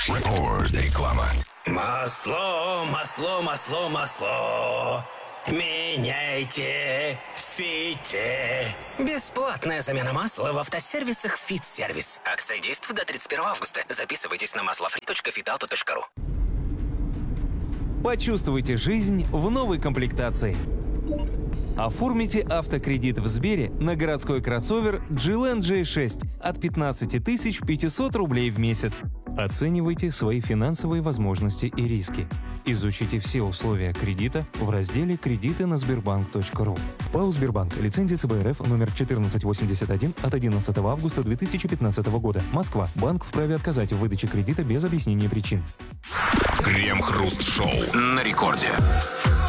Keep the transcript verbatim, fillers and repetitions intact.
Рекорд. Реклама. Масло, масло, масло, масло. Меняйте, фите. Бесплатная замена масла в автосервисах «Фит-сервис». Акция действует до тридцать первого августа. Записывайтесь на маслофри точка фитауто точка ру. Почувствуйте жизнь в новой комплектации. Оформите автокредит в Сбере на городской кроссовер джи эл эн джей шесть от пятнадцать тысяч пятьсот рублей в месяц. Оценивайте свои финансовые возможности и риски. Изучите все условия кредита в разделе «Кредиты на Сбербанк точка ру». ПАО «Сбербанк». Лицензия цэ бэ эр эф номер четырнадцать восемьдесят один от одиннадцатого августа две тысячи пятнадцатого года. Москва. Банк вправе отказать в выдаче кредита без объяснения причин. Крем-хруст-шоу на рекорде.